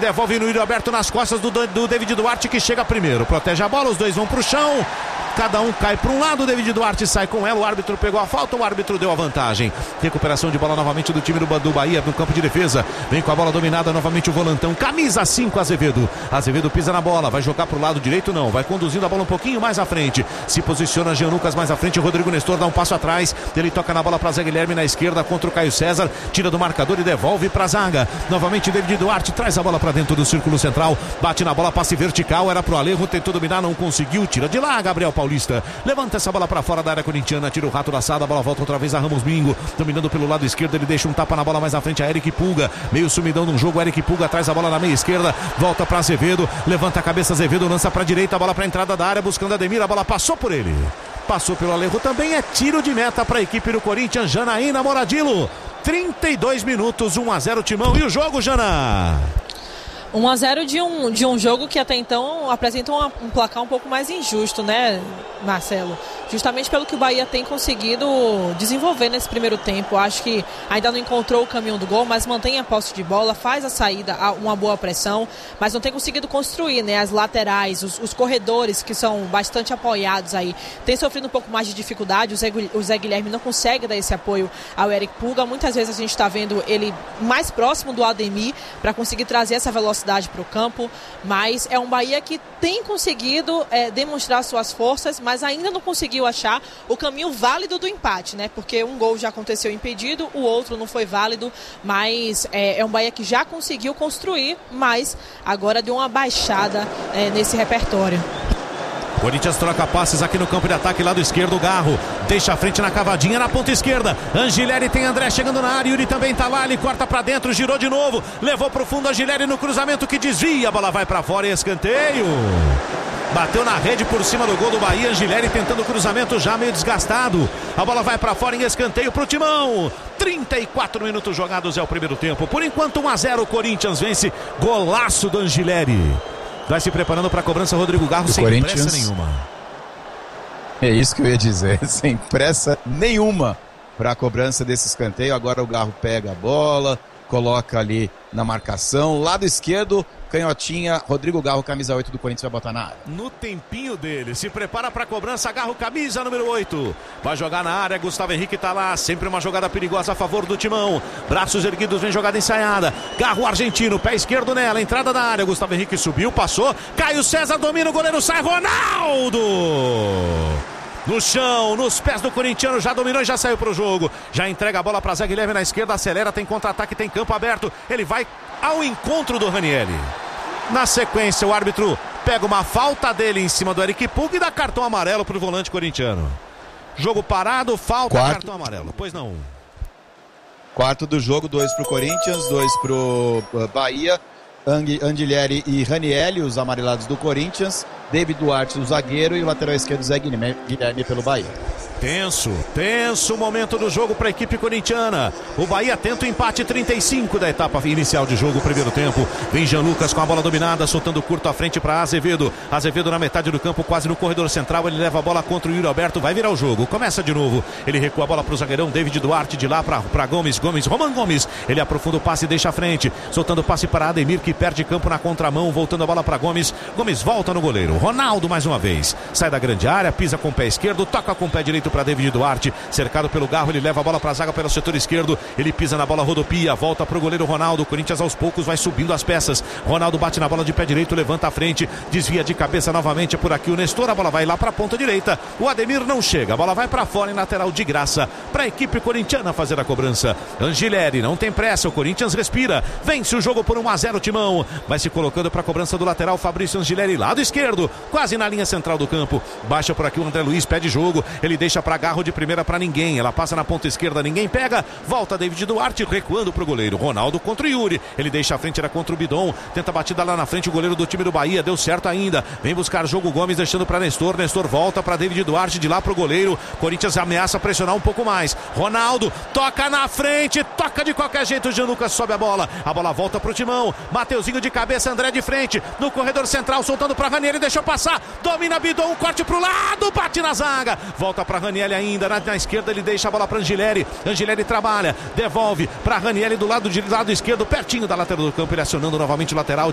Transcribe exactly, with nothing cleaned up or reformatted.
devolve no Yuri Alberto nas costas do, do David Duarte, que chega primeiro, protege a bola, os dois vão pro chão, cada um cai para um lado, o David Duarte sai com ela, o árbitro pegou a falta, o árbitro deu a vantagem. Recuperação de bola novamente do time do, do Bahia no campo de defesa, vem com a bola dominada novamente o volantão, camisa cinco, Azevedo, Azevedo pisa na bola, vai jogar pro lado direito, não, vai conduzindo a bola um pouquinho mais à frente, se posiciona Jean Lucas mais à frente, o Rodrigo Nestor dá um passo atrás, ele toca na bola para Zé Guilherme na esquerda contra o Caio César, tira do marcador e devolve para a zaga, novamente David Duarte traz a bola para dentro do círculo central, bate na bola, passe vertical, era pro Alejo, tentou dominar, não conseguiu, tira de lá Gabriel Paulista, levanta essa bola para fora da área corintiana, tira o rato da assada, a bola volta outra vez a Ramos Mingo, dominando pelo lado esquerdo, ele deixa um tapa na bola mais à frente a Eric Pulga, meio sumidão no jogo, Eric Pulga traz a bola na meia esquerda, volta para Azevedo, levanta a cabeça Azevedo, lança para direita, a bola para entrada da área, buscando Ademir, a bola passou por ele, passou pelo Alejo, também é tiro de meta para a equipe do Corinthians, Janaína Moradilo, trinta e dois minutos, um a zero Timão, e o jogo, Jana? um a zero de um, de um jogo que até então apresenta um, um placar um pouco mais injusto, né, Marcelo? Justamente pelo que o Bahia tem conseguido desenvolver nesse primeiro tempo. Acho que ainda não encontrou o caminho do gol, mas mantém a posse de bola, faz a saída, uma boa pressão, mas não tem conseguido construir, né, as laterais, os, os corredores que são bastante apoiados aí. Tem sofrido um pouco mais de dificuldade, o Zé, o Zé Guilherme não consegue dar esse apoio ao Eric Pulga. Muitas vezes a gente está vendo ele mais próximo do Ademir para conseguir trazer essa velocidade para o campo, mas é um Bahia que tem conseguido é, demonstrar suas forças, mas ainda não conseguiu achar o caminho válido do empate, né? Porque um gol já aconteceu impedido, o outro não foi válido, mas é, é um Bahia que já conseguiu construir, mas agora deu uma baixada é, nesse repertório. Corinthians troca passes aqui no campo de ataque, lado esquerdo, Garro deixa a frente na cavadinha, na ponta esquerda, Angileri tem André chegando na área, Yuri também tá lá, ele corta pra dentro, girou de novo, levou pro fundo, Angileri no cruzamento que desvia, a bola vai pra fora e escanteio. Bateu na rede por cima do gol do Bahia, Angileri tentando o cruzamento já meio desgastado, a bola vai pra fora em escanteio pro Timão. trinta e quatro minutos jogados é o primeiro tempo, por enquanto um a zero, o Corinthians vence, golaço do Angileri. Vai se preparando para a cobrança Rodrigo Garro, sem pressa nenhuma. É isso que eu ia dizer, sem pressa nenhuma para a cobrança desse escanteio. Agora o Garro pega a bola, coloca ali na marcação, lado esquerdo, canhotinha, Rodrigo Garro, camisa oito do Corinthians, vai botar na área. No tempinho dele, se prepara para a cobrança, Garro, camisa número oito, vai jogar na área, Gustavo Henrique tá lá, sempre uma jogada perigosa a favor do Timão, braços erguidos, vem jogada ensaiada, Garro argentino, pé esquerdo nela, entrada da área, Gustavo Henrique subiu, passou, Caio César domina, o goleiro sai, Ronaldo! No chão, nos pés do corintiano, já dominou e já saiu pro jogo, já entrega a bola para Zé Guilherme na esquerda, acelera, tem contra-ataque, tem campo aberto, ele vai ao encontro do Ranieri. Na sequência, o árbitro pega uma falta dele em cima do Eric Pulga e dá cartão amarelo pro volante corintiano. Jogo parado, falta, quarto. Cartão amarelo, pois não. Quarto do jogo, dois pro Corinthians, dois pro Bahia. Angileri e Ranieri, os amarelados do Corinthians, David Duarte, o zagueiro, e o lateral esquerdo Zé Guilherme pelo Bahia. Tenso, tenso momento do jogo para a equipe corintiana. O Bahia tenta o empate, trinta e cinco da etapa inicial de jogo, primeiro tempo. Vem Jean Lucas com a bola dominada, soltando curto à frente para Azevedo. Azevedo na metade do campo, quase no corredor central. Ele leva a bola contra o Yuri Alberto, vai virar o jogo. Começa de novo. Ele recua a bola para o zagueirão David Duarte, de lá para Gomes. Gomes, Roman Gomes. Ele aprofunda o passe e deixa a frente. Soltando o passe para Ademir, que perde campo na contramão. Voltando a bola para Gomes. Gomes volta no goleiro. Ronaldo mais uma vez. Sai da grande área, pisa com o pé esquerdo, toca com o pé direito para David Duarte, cercado pelo Garro, ele leva a bola para a zaga pelo setor esquerdo, ele pisa na bola, rodopia, volta para o goleiro Ronaldo, Corinthians aos poucos vai subindo as peças, Ronaldo bate na bola de pé direito, levanta a frente, desvia de cabeça novamente por aqui o Nestor, a bola vai lá para a ponta direita, o Ademir não chega, a bola vai para fora em lateral de graça, para a equipe corintiana fazer a cobrança. Angileri não tem pressa, o Corinthians respira, vence o jogo por um a zero, Timão, vai se colocando para a cobrança do lateral Fabrício Angileri, lado esquerdo, quase na linha central do campo, baixa por aqui o André Luiz, pede jogo, ele deixa para Garro de primeira para ninguém, ela passa na ponta esquerda, ninguém pega, volta David Duarte recuando pro goleiro, Ronaldo contra o Yuri, ele deixa a frente, era contra o Bidon, tenta a batida lá na frente, o goleiro do time do Bahia, deu certo ainda, vem buscar jogo Gomes, deixando para Nestor, Nestor volta para David Duarte, de lá pro goleiro, Corinthians ameaça pressionar um pouco mais, Ronaldo toca na frente, toca de qualquer jeito, o Jean Lucas sobe a bola, a bola volta pro Timão, Mateuzinho de cabeça, André de frente, no corredor central, soltando para Ranieri, deixou passar, domina Bidon, um corte pro lado, bate na zaga, volta para Ranieri ainda, na, na esquerda ele deixa a bola para Angileri, Angileri trabalha, devolve para Ranieri do lado de lado esquerdo, pertinho da lateral do campo, ele acionando novamente o lateral